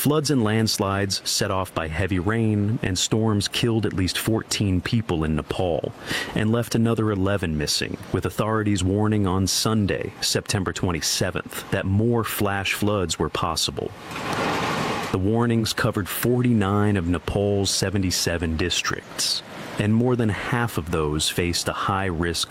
Floods and landslides set off by heavy rain and storms killed at least 14 people in Nepal and left another 11 missing, with authorities warning on Sunday, September 27th, that more flash floods were possible. The warnings covered 49 of Nepal's 77 districts, and more than half of those faced a high-risk